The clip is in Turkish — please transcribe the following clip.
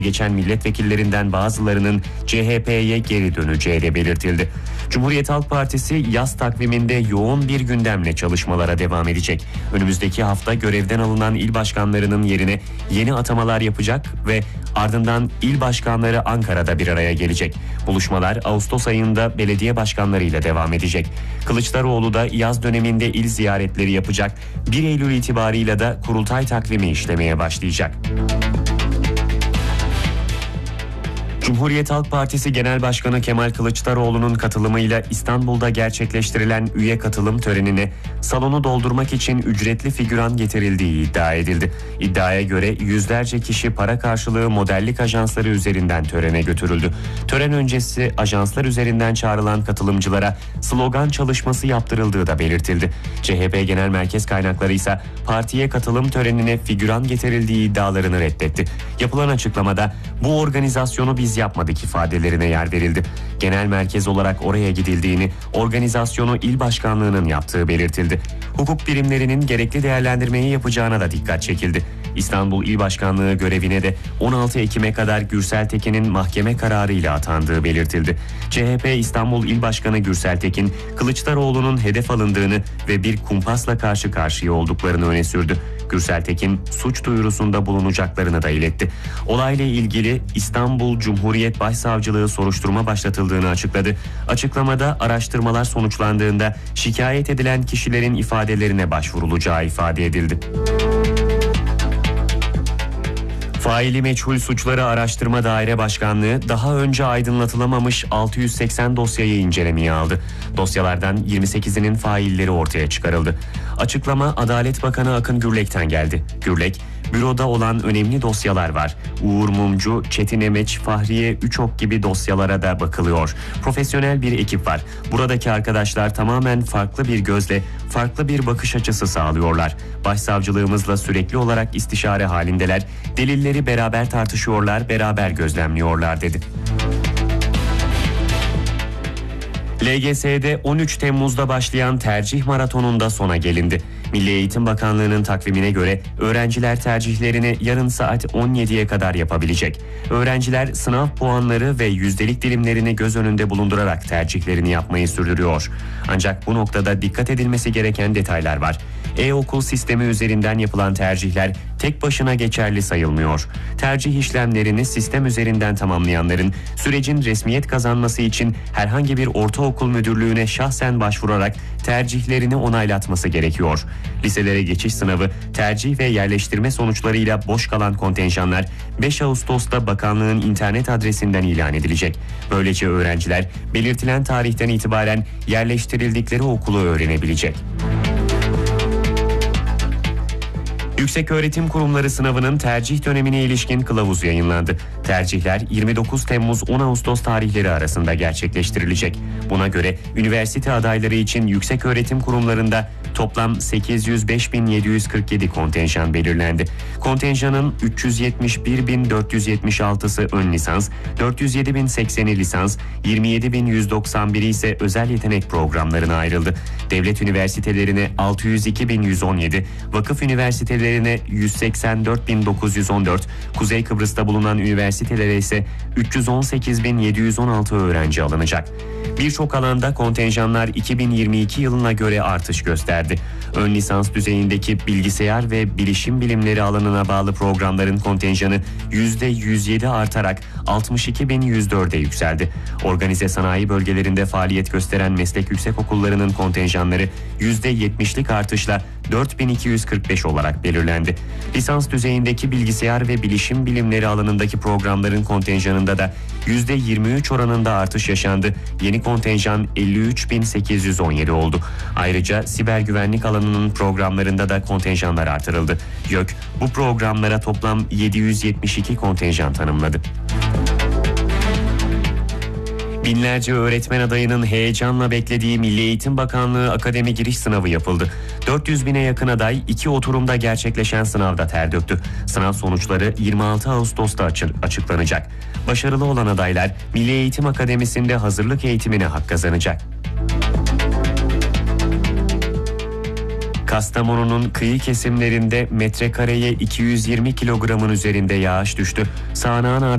geçen milletvekillerinden bazılarının CHP'ye geri döneceği de belirtildi. Cumhuriyet Halk Partisi yaz takviminde yoğun bir gündemle çalışmalara devam edecek. Önümüzdeki hafta görevden alınan il başkanlarının yerine yeni atamalar yapacak ve ardından il başkanları Ankara'da bir araya gelecek. Buluşmalar Ağustos ayında belediye başkanlarıyla devam edecek. Kılıçdaroğlu da yaz döneminde il ziyaretleri yapacak. 1 Eylül itibarıyla da kurultay takvimi işlemeye başlayacak. Cumhuriyet Halk Partisi Genel Başkanı Kemal Kılıçdaroğlu'nun katılımıyla İstanbul'da gerçekleştirilen üye katılım törenine salonu doldurmak için ücretli figüran getirildiği iddia edildi. İddiaya göre yüzlerce kişi para karşılığı modellik ajansları üzerinden törene götürüldü. Tören öncesi ajanslar üzerinden çağrılan katılımcılara slogan çalışması yaptırıldığı da belirtildi. CHP Genel Merkez kaynakları ise partiye katılım törenine figüran getirildiği iddialarını reddetti. Yapılan açıklamada bu organizasyonu biz yapmadık ifadelerine yer verildi. Genel merkez olarak oraya gidildiğini, organizasyonu il başkanlığının yaptığı belirtildi. Hukuk birimlerinin gerekli değerlendirmeyi yapacağına da dikkat çekildi. İstanbul İl Başkanlığı görevine de 16 Ekim'e kadar Gürsel Tekin'in mahkeme kararıyla atandığı belirtildi. CHP İstanbul İl Başkanı Gürsel Tekin, Kılıçdaroğlu'nun hedef alındığını ve bir kumpasla karşı karşıya olduklarını öne sürdü. Gürsel Tekin suç duyurusunda bulunacaklarını da iletti. Olayla ilgili İstanbul Cumhuriyet Başsavcılığı soruşturma başlatıldığını açıkladı. Açıklamada araştırmalar sonuçlandığında şikayet edilen kişilerin ifadelerine başvurulacağı ifade edildi. Faili Meçhul Suçları Araştırma Daire Başkanlığı daha önce aydınlatılamamış 680 dosyayı incelemeye aldı. Dosyalardan 28'inin failleri ortaya çıkarıldı. Açıklama Adalet Bakanı Akın Gürlek'ten geldi. Gürlek, büroda olan önemli dosyalar var. Uğur Mumcu, Çetin Emeç, Fahriye Üçok gibi dosyalara da bakılıyor. Profesyonel bir ekip var. Buradaki arkadaşlar tamamen farklı bir gözle, farklı bir bakış açısı sağlıyorlar. Başsavcılığımızla sürekli olarak istişare halindeler. Delilleri beraber tartışıyorlar, beraber gözlemliyorlar dedi. LGS'de 13 Temmuz'da başlayan tercih maratonunda sona gelindi. Milli Eğitim Bakanlığı'nın takvimine göre öğrenciler tercihlerini yarın saat 17'ye kadar yapabilecek. Öğrenciler sınav puanları ve yüzdelik dilimlerini göz önünde bulundurarak tercihlerini yapmayı sürdürüyor. Ancak bu noktada dikkat edilmesi gereken detaylar var. E-okul sistemi üzerinden yapılan tercihler tek başına geçerli sayılmıyor. Tercih işlemlerini sistem üzerinden tamamlayanların sürecin resmiyet kazanması için herhangi bir ortaokul müdürlüğüne şahsen başvurarak tercihlerini onaylatması gerekiyor. Liselere geçiş sınavı, tercih ve yerleştirme sonuçlarıyla boş kalan kontenjanlar 5 Ağustos'ta bakanlığın internet adresinden ilan edilecek. Böylece öğrenciler belirtilen tarihten itibaren yerleştirildikleri okulu öğrenebilecek. Yükseköğretim Kurumları sınavının tercih dönemine ilişkin kılavuz yayınlandı. Tercihler 29 Temmuz-10 Ağustos tarihleri arasında gerçekleştirilecek. Buna göre üniversite adayları için yükseköğretim kurumlarında toplam 805.747 kontenjan belirlendi. Kontenjanın 371.476'sı ön lisans, 407.080'i lisans, 27.191'i ise özel yetenek programlarına ayrıldı. Devlet üniversitelerine 602.117, vakıf üniversitelerine 184.914, Kuzey Kıbrıs'ta bulunan üniversitelere ise 318.716 öğrenci alınacak. Birçok alanda kontenjanlar 2022 yılına göre artış gösterdi. Ön lisans düzeyindeki bilgisayar ve bilişim bilimleri alanına bağlı programların kontenjanı %107 artarak 62.104'e yükseldi. Organize sanayi bölgelerinde faaliyet gösteren meslek yüksekokullarının kontenjanları %70'lik artışla 4.245 olarak belirlendi. Lisans düzeyindeki bilgisayar ve bilişim bilimleri alanındaki programların kontenjanında da %23 oranında artış yaşandı. Yeni kontenjan 53.817 oldu. Ayrıca siber güvenlik alanının programlarında da kontenjanlar artırıldı. YÖK bu programlara toplam 772 kontenjan tanımladı. Binlerce öğretmen adayının heyecanla beklediği Milli Eğitim Bakanlığı akademi giriş sınavı yapıldı. 400 bine yakın aday 2 oturumda gerçekleşen sınavda ter döktü. Sınav sonuçları 26 Ağustos'ta açıklanacak. Başarılı olan adaylar Milli Eğitim Akademisi'nde hazırlık eğitimine hak kazanacak. Kastamonu'nun kıyı kesimlerinde metrekareye 220 kilogramın üzerinde yağış düştü. Sağanağın